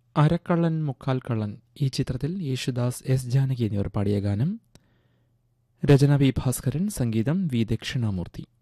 അരക്കള്ളൻ മുക്കാൽ കള്ളൻ ഈ ചിത്രത്തിൽ യേശുദാസ്, എസ് ജാനകി എന്നിവർ പാടിയ ഗാനം. രചന വി ഭാസ്കരൻ, സംഗീതം വി ദക്ഷിണാമൂർത്തി.